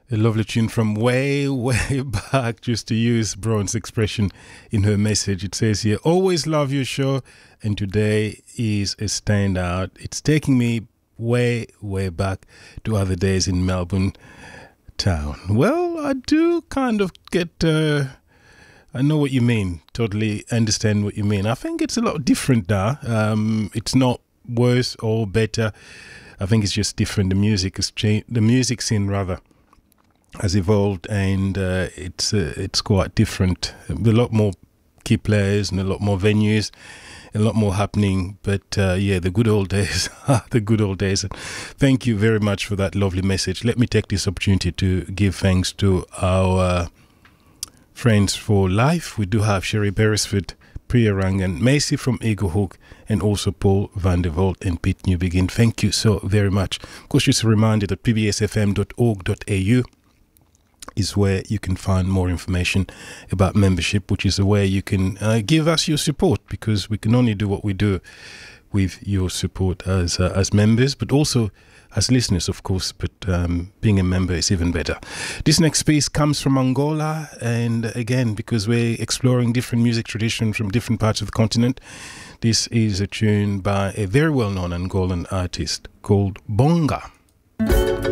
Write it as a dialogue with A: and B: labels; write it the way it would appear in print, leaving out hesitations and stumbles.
A: A lovely tune from way, way back, just to use Braun's expression in her message. It says here, always love your show, and today is a standout. It's taking me way, way back to other days in Melbourne town. Well, I do kind of get, I know what you mean, totally understand what you mean. I think it's a lot different now. It's not worse or better. I think it's just different. The music has changed, the music scene rather has evolved, and it's quite different. A lot more key players and a lot more venues, a lot more happening. But yeah, the good old days are the good old days. And thank you very much for that lovely message. Let me take this opportunity to give thanks to our friends for life. We do have Sherry Beresford, Priya Rangan, Macy from Eagle Hook, and also Paul van der Volt and Pete Newbegin. Thank you so very much. Of course, just a reminder that pbsfm.org.au is where you can find more information about membership, which is a way you can give us your support, because we can only do what we do with your support as members, but also as listeners, of course. But being a member is even better. This next piece comes from Angola, and again, because we're exploring different music traditions from different parts of the continent, this is a tune by a very well-known Angolan artist called Bonga.